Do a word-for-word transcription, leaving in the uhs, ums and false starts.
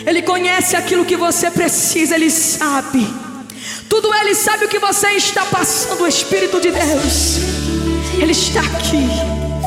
Ele conhece aquilo que você precisa, Ele sabe. Tudo Ele sabe o que você está passando. O Espírito de Deus, Ele está aqui.